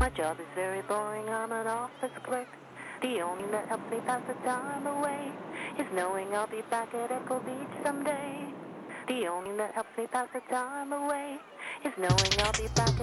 My job is very boring, I'm an office clerk. The only thing that helps me pass the time away is knowing I'll be back at Echo Beach someday. The only thing that helps me pass the time away is knowing I'll be back